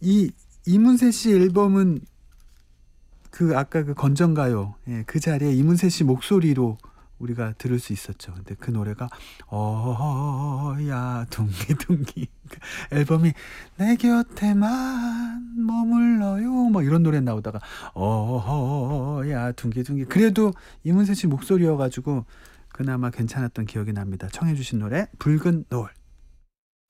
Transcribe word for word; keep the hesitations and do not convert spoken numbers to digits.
이 이문세 씨 앨범은 그 아까 그 건전가요, 예, 그 자리에 이문세 씨 목소리로 우리가 들을 수 있었죠. 근데 그 노래가 어야 둥기둥기 앨범이 내 곁에만 머물러요 뭐 이런 노래 나오다가 어야 둥기둥기 그래도 이문세 씨 목소리여가지고 그나마 괜찮았던 기억이 납니다. 청해 주신 노래 붉은 노을.